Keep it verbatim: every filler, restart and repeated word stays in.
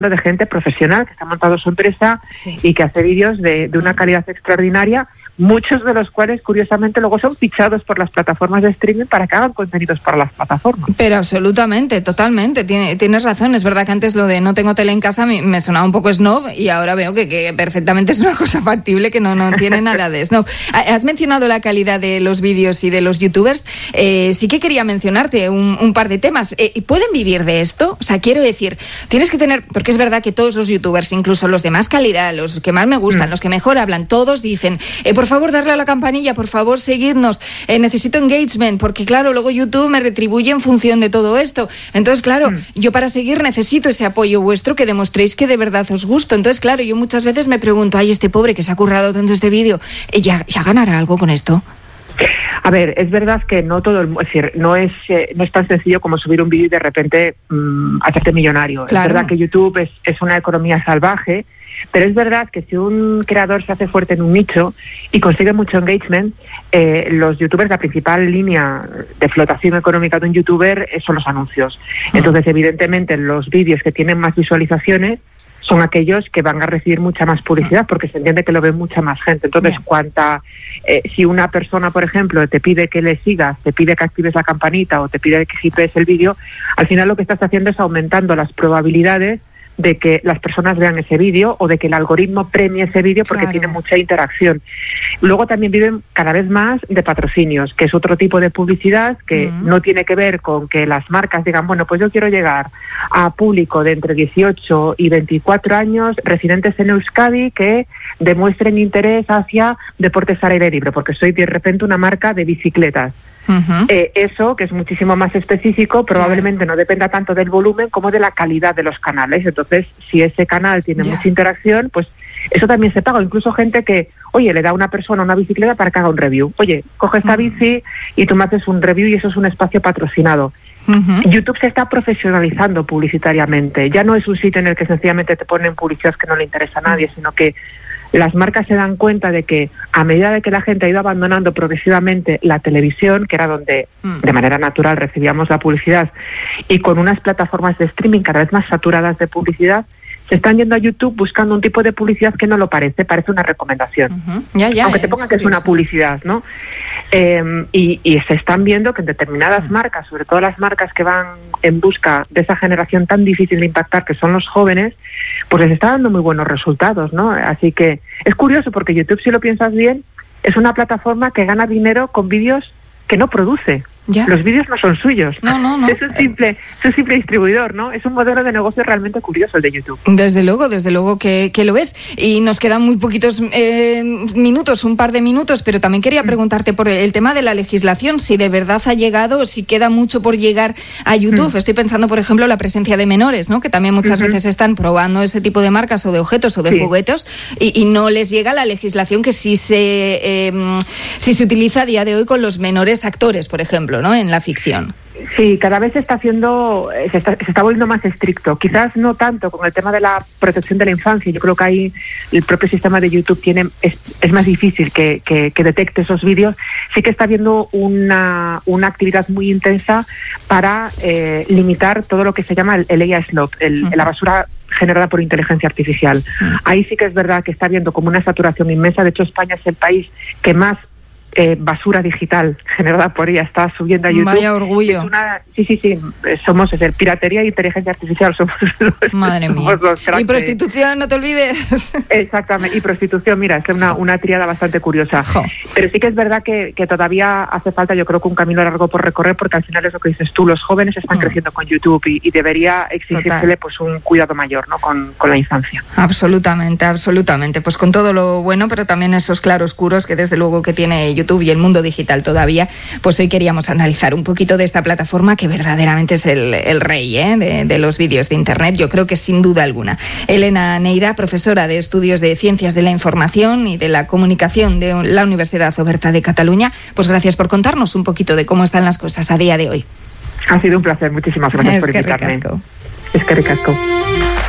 de gente profesional que está montando su empresa sí. y que hace vídeos de, de una calidad extraordinaria, muchos de los cuales, curiosamente, luego son fichados por las plataformas de streaming para que hagan contenidos para las plataformas. Pero absolutamente, totalmente, Tienes, tienes razón. Es verdad que antes lo de no tengo tele en casa me, me sonaba un poco snob y ahora veo que, que perfectamente es una cosa factible, que no, no tiene nada de snob. Has mencionado la calidad de los vídeos y de los youtubers. Eh, sí que quería mencionarte un, un par de temas. Eh, ¿Pueden vivir de esto? O sea, quiero decir, tienes que tener... Porque es verdad que todos los youtubers, incluso los de más calidad, los que más me gustan, mm. los que mejor hablan, todos dicen, eh, por favor, darle a la campanilla, por favor, seguidnos, eh, necesito engagement, porque claro, luego YouTube me retribuye en función de todo esto. Entonces, claro, mm. yo para seguir necesito ese apoyo vuestro, que demostréis que de verdad os gusto. Entonces, claro, yo muchas veces me pregunto, ay, este pobre que se ha currado tanto este vídeo, eh, ¿ya, ¿ya ganará algo con esto? A ver, es verdad que no todo el, es decir, no es eh, no es tan sencillo como subir un vídeo y de repente mmm, hacerte millonario. Claro. Es verdad que YouTube es, es una economía salvaje, pero es verdad que si un creador se hace fuerte en un nicho y consigue mucho engagement, eh, los youtubers, la principal línea de flotación económica de un youtuber eh, son los anuncios. Uh-huh. Entonces, evidentemente, los vídeos que tienen más visualizaciones son aquellos que van a recibir mucha más publicidad, porque se entiende que lo ve mucha más gente. Entonces, yeah. cuanta eh, si una persona, por ejemplo, te pide que le sigas, te pide que actives la campanita o te pide que hipees el vídeo, al final lo que estás haciendo es aumentando las probabilidades de que las personas vean ese vídeo o de que el algoritmo premie ese vídeo porque claro. tiene mucha interacción. Luego también viven cada vez más de patrocinios, que es otro tipo de publicidad que mm. no tiene que ver con que las marcas digan, bueno, pues yo quiero llegar a público de entre dieciocho y veinticuatro años residentes en Euskadi que demuestren interés hacia deportes al aire libre, porque soy de repente una marca de bicicletas. Uh-huh. Eh, eso, que es muchísimo más específico, probablemente yeah. no dependa tanto del volumen como de la calidad de los canales. Entonces, si ese canal tiene yeah. mucha interacción, pues eso también se paga. Incluso gente que, oye, le da a una persona una bicicleta para que haga un review. Oye, coge esta uh-huh. bici y tú me haces un review y eso es un espacio patrocinado. Uh-huh. YouTube se está profesionalizando publicitariamente. Ya no es un sitio en el que sencillamente te ponen publicidad que no le interesa a nadie, uh-huh. sino que las marcas se dan cuenta de que a medida de que la gente ha ido abandonando progresivamente la televisión, que era donde mm. de manera natural recibíamos la publicidad, y con unas plataformas de streaming cada vez más saturadas de publicidad, se están yendo a YouTube buscando un tipo de publicidad que no lo parece, parece una recomendación. Uh-huh. Ya, ya, aunque te pongan que es una publicidad, ¿no? Eh, y, y se están viendo que en determinadas uh-huh. marcas, sobre todo las marcas que van en busca de esa generación tan difícil de impactar, que son los jóvenes, pues les está dando muy buenos resultados, ¿no? Así que es curioso porque YouTube, si lo piensas bien, es una plataforma que gana dinero con vídeos que no produce. ¿Ya? Los vídeos no son suyos. No, no, no. Es un simple, es un simple distribuidor, ¿no? Es un modelo de negocio realmente curioso el de YouTube. Desde luego, desde luego que, que lo es. Y nos quedan muy poquitos eh, minutos, un par de minutos, pero también quería preguntarte por el, el tema de la legislación, si de verdad ha llegado, si queda mucho por llegar a YouTube. Mm. Estoy pensando, por ejemplo, la presencia de menores, ¿no? Que también muchas uh-huh. veces están probando ese tipo de marcas o de objetos o de sí. juguetes y, y no les llega la legislación que sí se, eh, sí se utiliza a día de hoy con los menores actores, por ejemplo, ¿no? En la ficción. Sí, cada vez se está haciendo, se está, se está volviendo más estricto. Quizás no tanto con el tema de la protección de la infancia. Yo creo que ahí el propio sistema de YouTube tiene es, es más difícil que, que, que detecte esos vídeos. Sí que está habiendo una, una actividad muy intensa para eh, limitar todo lo que se llama el, el A I slop, el, uh-huh. la basura generada por inteligencia artificial. Uh-huh. Ahí sí que es verdad que está habiendo como una saturación inmensa. De hecho, España es el país que más Eh, basura digital generada por ella está subiendo a YouTube. Vaya orgullo. Es una, sí, sí, sí, somos, es decir, piratería e inteligencia artificial, somos los, Madre somos mía. los cracks. Y prostitución, no te olvides. Exactamente, y prostitución, mira, es una, una tríada bastante curiosa. Jo. Pero sí que es verdad que, que todavía hace falta, yo creo que un camino largo por recorrer, porque al final es lo que dices tú, los jóvenes están mm. creciendo con YouTube y, y debería exigírsele pues un cuidado mayor, ¿no? Con, con la infancia. Absolutamente, absolutamente. Pues con todo lo bueno, pero también esos claroscuros que desde luego que tiene YouTube y el mundo digital todavía, pues hoy queríamos analizar un poquito de esta plataforma que verdaderamente es el, el rey ¿eh? de, de los vídeos de Internet, yo creo que sin duda alguna. Elena Neira, profesora de Estudios de Ciencias de la Información y de la Comunicación de la Universidad Oberta de Cataluña, pues gracias por contarnos un poquito de cómo están las cosas a día de hoy. Ha sido un placer, muchísimas gracias es por que invitarme. Ricasco. Es que ricasco.